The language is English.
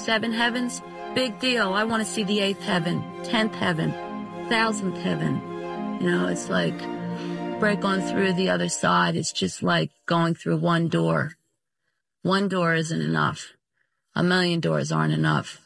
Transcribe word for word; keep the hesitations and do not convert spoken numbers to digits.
seven heavens, big deal. I want to see the eighth heaven, tenth heaven, thousandth heaven. You know, it's like break on through the other side. It's just like going through one door. One door isn't enough. A million doors aren't enough.